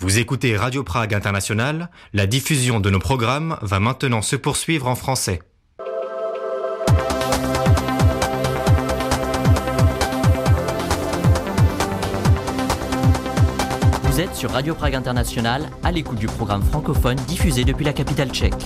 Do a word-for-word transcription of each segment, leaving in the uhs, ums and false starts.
Vous écoutez Radio Prague International, la diffusion de nos programmes va maintenant se poursuivre en français. Vous êtes sur Radio Prague International, à l'écoute du programme francophone diffusé depuis la capitale tchèque.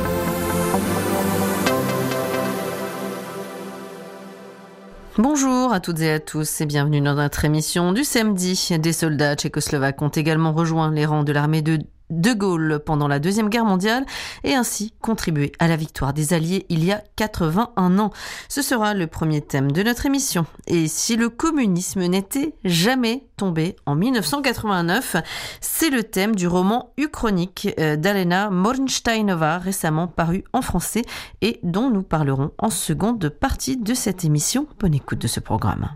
Bonjour à toutes et à tous et bienvenue dans notre émission du samedi. Des soldats tchécoslovaques ont également rejoint les rangs de l'armée de De Gaulle pendant la Deuxième Guerre mondiale et ainsi contribué à la victoire des Alliés il y a quatre-vingt-un ans. Ce sera le premier thème de notre émission. Et si le communisme n'était jamais tombé en dix-neuf cent quatre-vingt-neuf, c'est le thème du roman uchronique d'Alena Mornsteinova, récemment paru en français et dont nous parlerons en seconde partie de cette émission. Bonne écoute de ce programme.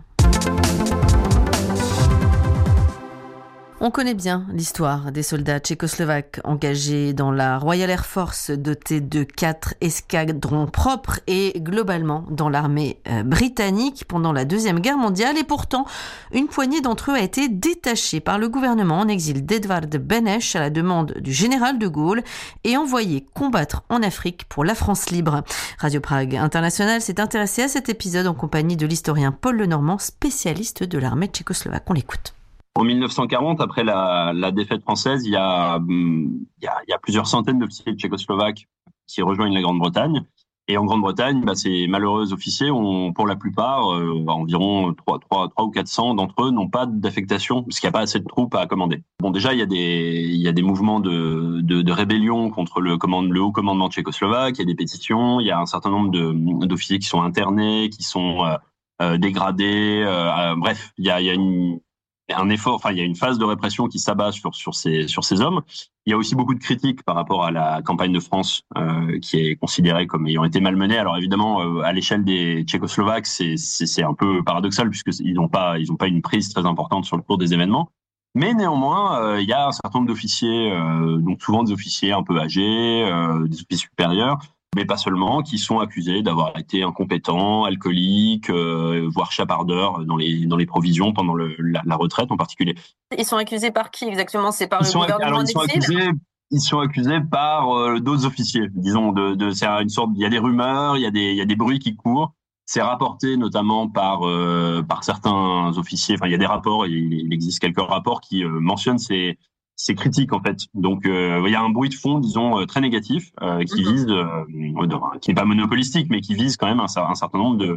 On connaît bien l'histoire des soldats tchécoslovaques engagés dans la Royal Air Force dotée de quatre escadrons propres et globalement dans l'armée britannique pendant la Deuxième Guerre mondiale. Et pourtant, une poignée d'entre eux a été détachée par le gouvernement en exil d'Edvard Beneš à la demande du général de Gaulle et envoyée combattre en Afrique pour la France libre. Radio Prague International s'est intéressé à cet épisode en compagnie de l'historien Paul Lenormand, spécialiste de l'armée tchécoslovaque. On l'écoute. En dix-neuf cent quarante, après la, la défaite française, il y, a, il, y a, il y a plusieurs centaines d'officiers tchécoslovaques qui rejoignent la Grande-Bretagne. Et en Grande-Bretagne, bah, ces malheureux officiers ont, pour la plupart, euh, environ trois ou quatre cents d'entre eux n'ont pas d'affectation, parce qu'il n'y a pas assez de troupes à commander. Bon, déjà, il y a des, il y a des mouvements de, de, de rébellion contre le, commande, le haut commandement tchécoslovaque, il y a des pétitions, il y a un certain nombre de, d'officiers qui sont internés, qui sont euh, euh, dégradés. Euh, bref, il y a, il y a une... un effort, enfin il y a une phase de répression qui s'abat sur sur ces sur ces hommes. Il y a aussi beaucoup de critiques par rapport à la campagne de France euh, qui est considérée comme ayant été malmenée. Alors évidemment euh, à l'échelle des Tchécoslovaques, c'est c'est c'est un peu paradoxal puisque ils n'ont pas ils ont pas une prise très importante sur le cours des événements. Mais néanmoins, euh, il y a un certain nombre d'officiers, euh, donc souvent des officiers un peu âgés, euh, des officiers supérieurs, mais pas seulement, qui sont accusés d'avoir été incompétents, alcooliques, euh, voire chapardeurs dans les dans les provisions pendant le, la, la retraite en particulier. Ils sont accusés par qui exactement? C'est par ils le sont, gouvernement alors, en ils sont exil accusés, Ils sont accusés par euh, d'autres officiers. Disons, de, de c'est une sorte. Il y a des rumeurs, il y a des il y a des bruits qui courent. C'est rapporté notamment par euh, par certains officiers. Enfin, il y a des rapports. Il, il existe quelques rapports qui euh, mentionnent ces C'est critique en fait. Donc euh, il y a un bruit de fond, disons euh, très négatif, euh, qui mm-hmm. vise, euh, qui n'est pas monopolistique, mais qui vise quand même un, un certain nombre de,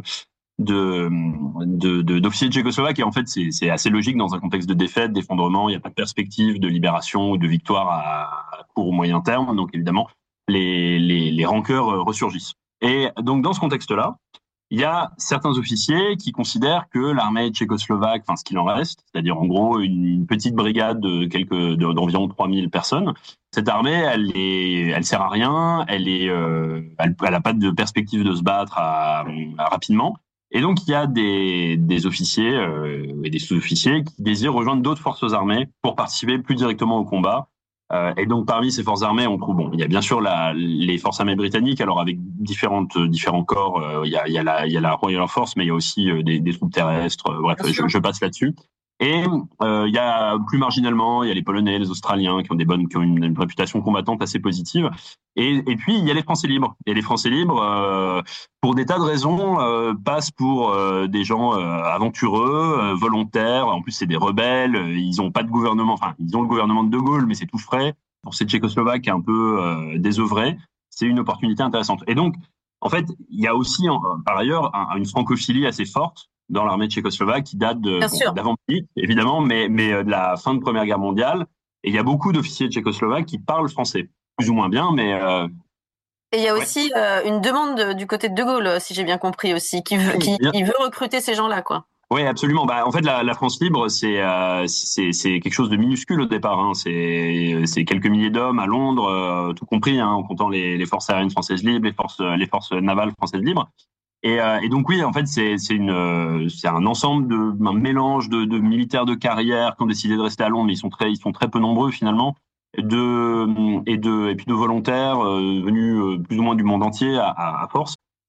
de, de, de d'officiers tchécoslovaques. Et en fait, c'est, c'est assez logique dans un contexte de défaite, d'effondrement. Il n'y a pas de perspective de libération ou de victoire à, à court ou moyen terme. Donc évidemment, les, les, les rancœurs ressurgissent. Et donc dans ce contexte-là, il y a certains officiers qui considèrent que l'armée tchécoslovaque, enfin ce qu'il en reste, c'est-à-dire en gros une petite brigade de quelques de, d'environ trois mille personnes, cette armée, elle est, elle sert à rien, elle est, euh, elle, elle a pas de perspective de se battre à, à, rapidement. Et donc il y a des, des officiers euh, et des sous-officiers qui désirent rejoindre d'autres forces armées pour participer plus directement au combat. Euh, et donc parmi ces forces armées, on trouve bon, il y a bien sûr la, les forces armées britanniques, alors avec différentes différents corps. Euh, il y a il y a la il y a la Royal Air Force, mais il y a aussi euh, des, des troupes terrestres. Euh, bref, je, je passe là-dessus. Et euh, il y a plus marginalement, il y a les Polonais, les Australiens qui ont des bonnes, qui ont une, une réputation combattante assez positive. Et, et puis il y a les Français libres. Et les Français libres, euh, pour des tas de raisons, euh, passent pour euh, des gens euh, aventureux, euh, volontaires. En plus, c'est des rebelles. Ils ont pas de gouvernement. Enfin, ils ont le gouvernement de De Gaulle, mais c'est tout frais. Pour ces Tchécoslovaques un peu euh, désœuvrés, c'est une opportunité intéressante. Et donc, en fait, il y a aussi, en, par ailleurs, un, une francophilie assez forte dans l'armée tchécoslovaque qui date de, bon, d'avant évidemment, mais, mais de la fin de Première Guerre mondiale. Et il y a beaucoup d'officiers tchécoslovaques qui parlent français, plus ou moins bien, mais... Euh... Et il y a aussi ouais. euh, une demande de, du côté de De Gaulle, si j'ai bien compris aussi, qui veut, qui, qui veut recruter ces gens-là, quoi. Oui, absolument. Bah, en fait, la, la France libre, c'est, euh, c'est, c'est quelque chose de minuscule au départ. Hein. C'est, c'est quelques milliers d'hommes à Londres, euh, tout compris, hein, en comptant les, les forces aériennes françaises libres, les forces, les forces navales françaises libres. Et, euh, et donc oui, en fait, c'est, c'est une, c'est un ensemble de, un mélange de, de militaires de carrière qui ont décidé de rester à Londres, mais ils sont très, ils sont très peu nombreux finalement, de, et de, et puis de volontaires euh, venus euh, plus ou moins du monde entier à, à, à force.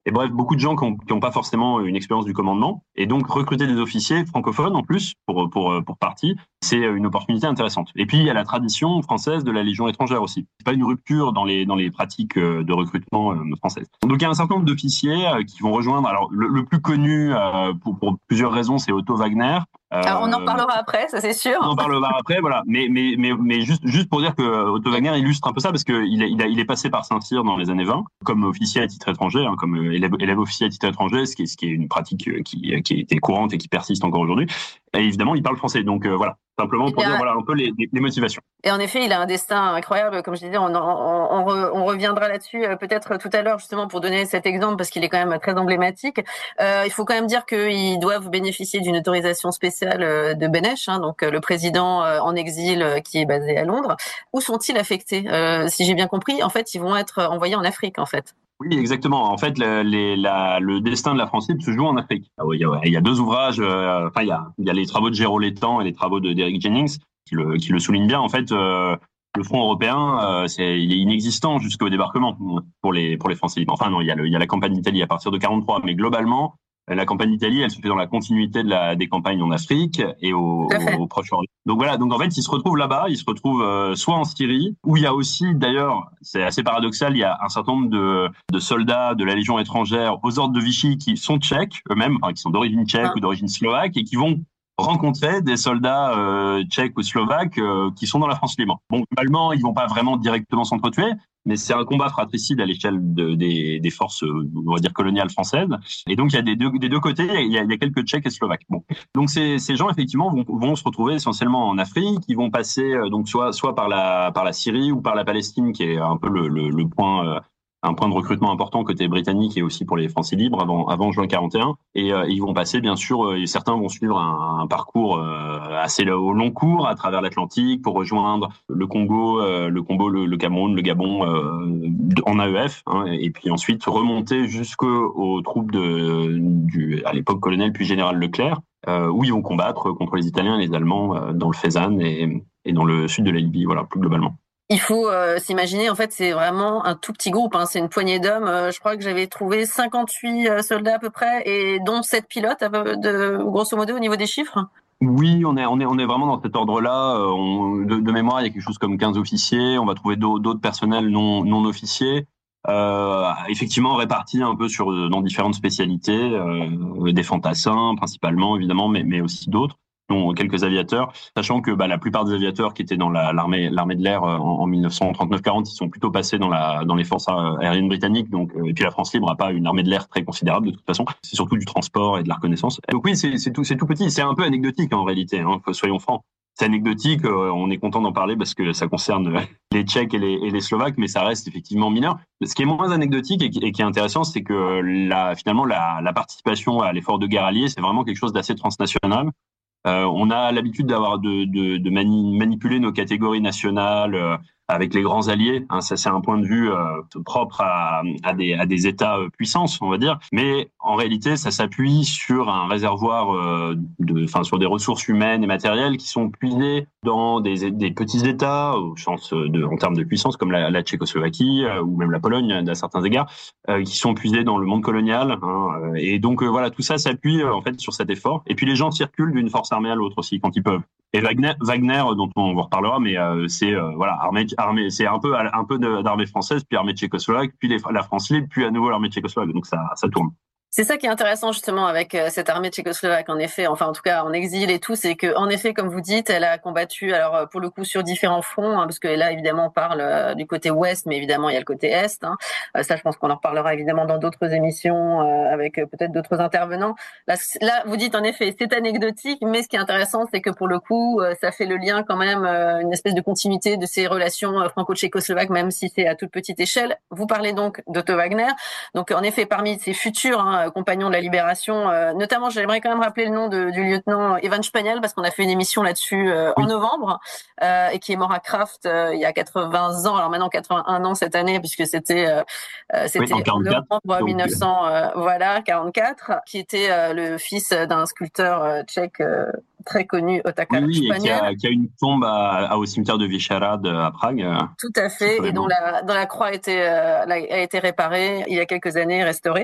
Et bref, beaucoup de gens qui n'ont pas forcément une expérience du commandement. Et donc, recruter des officiers francophones, en plus, pour, pour, pour partie, c'est une opportunité intéressante. Et puis, il y a la tradition française de la Légion étrangère aussi. C'est pas une rupture dans les, dans les pratiques de recrutement françaises. Donc, il y a un certain nombre d'officiers qui vont rejoindre. Alors, le, le plus connu, pour, pour plusieurs raisons, c'est Otto Wagner. Euh, Alors on en parlera après, ça c'est sûr. On en parlera après, voilà. Mais mais mais mais juste juste pour dire que Otto Wagner illustre un peu ça parce que il est il, a, il est passé par Saint-Cyr dans les années vingt comme officier à titre étranger, hein, comme élève, élève officier à titre étranger, ce qui est ce qui est une pratique qui qui était courante et qui persiste encore aujourd'hui. Et évidemment, il parle français, donc euh, voilà. Simplement pour dire voilà un peu les, les, les motivations. Et en effet, il a un destin incroyable, comme je disais, on, on, on, re, on reviendra là-dessus euh, peut-être tout à l'heure justement pour donner cet exemple parce qu'il est quand même très emblématique. Euh, il faut quand même dire qu'ils doivent bénéficier d'une autorisation spéciale euh, de Benech, hein, donc euh, le président euh, en exil euh, qui est basé à Londres. Où sont-ils affectés euh, Si j'ai bien compris, en fait, ils vont être envoyés en Afrique, en fait. Oui, exactement. En fait, le, les, la, le destin de la France libre se joue en Afrique. Ah oui, il, y a, il y a deux ouvrages. Euh, enfin, il y a, il y a les travaux de Géraud Létang et les travaux de d'Eric Jennings qui le, qui le soulignent bien. En fait, euh, le front européen, euh, c'est, il est inexistant jusqu'au débarquement pour les pour les Français libres. Enfin non, il y a, le, il y a la campagne d'Italie à partir de quarante-trois, mais globalement, la campagne d'Italie, elle se fait dans la continuité de la, des campagnes en Afrique et au, au Proche-Orient. Donc voilà, donc en fait, ils se retrouvent là-bas, ils se retrouvent euh, soit en Syrie, où il y a aussi, d'ailleurs, c'est assez paradoxal, il y a un certain nombre de, de soldats de la Légion étrangère aux ordres de Vichy qui sont tchèques eux-mêmes, enfin, qui sont d'origine tchèque ah. ou d'origine slovaque, et qui vont rencontrer des soldats euh, tchèques ou slovaques euh, qui sont dans la France libre. Bon, globalement, ils vont pas vraiment directement s'entretuer, mais c'est un combat fratricide à l'échelle de, des, des forces, on va dire, coloniales françaises. Et donc, il y a des deux, des deux côtés, il y a, il y a quelques Tchèques et Slovaques. Bon. Donc, ces, ces gens, effectivement, vont, vont se retrouver essentiellement en Afrique. Ils vont passer, donc, soit, soit par la, par la Syrie ou par la Palestine, qui est un peu le, le, le point, euh, un point de recrutement important côté britannique et aussi pour les Français libres avant, avant juin quarante et un. Et euh, ils vont passer, bien sûr, euh, certains vont suivre un, un parcours euh, assez au long cours à travers l'Atlantique pour rejoindre le Congo, euh, le Congo, le, le Cameroun, le Gabon euh, en A E F, hein, et puis ensuite remonter jusqu'aux troupes de, du, à l'époque colonel puis général Leclerc, euh, où ils vont combattre contre les Italiens et les Allemands euh, dans le Fezzan et, et dans le sud de la Libye, voilà, plus globalement. Il faut euh, s'imaginer, en fait, c'est vraiment un tout petit groupe, hein, c'est une poignée d'hommes. Euh, je crois que j'avais trouvé cinquante-huit euh, soldats à peu près, et dont sept pilotes, à peu, de, grosso modo, au niveau des chiffres. Oui, on est on est on est vraiment dans cet ordre-là. On, de, de mémoire, il y a quelque chose comme quinze officiers. On va trouver d'autres personnels non non officiers, euh, effectivement répartis un peu sur dans différentes spécialités, euh, des fantassins principalement évidemment, mais mais aussi d'autres. Dont quelques aviateurs, sachant que bah, la plupart des aviateurs qui étaient dans la, l'armée, l'armée de l'air en, en mille neuf cent trente-neuf quarante, ils sont plutôt passés dans, la, dans les forces aériennes britanniques. Donc, euh, et puis la France libre n'a pas une armée de l'air très considérable de toute façon. C'est surtout du transport et de la reconnaissance. Donc oui, c'est, c'est, tout, c'est tout petit. C'est un peu anecdotique en réalité, hein, soyons francs. C'est anecdotique, euh, on est content d'en parler parce que ça concerne les Tchèques et les, et les Slovaques, mais ça reste effectivement mineur. Ce qui est moins anecdotique et qui, et qui est intéressant, c'est que la, finalement la, la participation à l'effort de guerre allié, c'est vraiment quelque chose d'assez transnational. Euh, on a l'habitude d'avoir de, de, de mani- manipuler nos catégories nationales euh, avec les grands alliés. Hein, ça, c'est un point de vue euh, propre à, à, des, à des États euh, puissances, on va dire. Mais en réalité, ça s'appuie sur un réservoir, euh, de, enfin, sur des ressources humaines et matérielles qui sont puisées dans des, des petits États, au sens de, en termes de puissance, comme la, la Tchécoslovaquie euh, ou même la Pologne, à certains égards, euh, qui sont puisées dans le monde colonial. Hein, et donc, euh, voilà, tout ça s'appuie euh, en fait sur cet effort. Et puis, les gens circulent d'une force armée à l'autre aussi quand ils peuvent. Et Wagner, Wagner, dont on vous reparlera, mais euh, c'est euh, voilà, armée, armée, c'est un peu un peu d'armée française, puis armée tchécoslovaque, puis les, la France libre, puis à nouveau l'armée tchécoslovaque. Donc ça, ça tourne. C'est ça qui est intéressant justement avec cette armée tchécoslovaque, en effet, enfin en tout cas en exil et tout, c'est que en effet, comme vous dites, elle a combattu, alors pour le coup sur différents fronts, hein, parce que là évidemment on parle euh, du côté ouest, mais évidemment il y a le côté est. Hein. Euh, ça, je pense qu'on en reparlera évidemment dans d'autres émissions euh, avec euh, peut-être d'autres intervenants. Là, là, vous dites en effet, c'est anecdotique, mais ce qui est intéressant, c'est que pour le coup, euh, ça fait le lien quand même, euh, une espèce de continuité de ces relations euh, franco-tchécoslovaques, même si c'est à toute petite échelle. Vous parlez donc d'Otto Wagner, donc en effet parmi ces futurs hein, compagnons de la libération, euh, notamment j'aimerais quand même rappeler le nom de, du lieutenant Evan Spaniel parce qu'on a fait une émission là-dessus euh, oui. en novembre euh, et qui est mort à Kraft euh, il y a quatre-vingts ans, alors maintenant quatre-vingt-un ans cette année puisque c'était euh, c'était oui, en novembre mille neuf cents euh, voilà quarante-quatre, qui était euh, le fils d'un sculpteur euh, tchèque euh, très connu, Otakar oui, Spaniel. Qui a, qui a une tombe à, à, au cimetière de Vyšehrad à Prague. Tout à fait, et dont la, dont la croix a été, euh, a été réparée il y a quelques années, restaurée.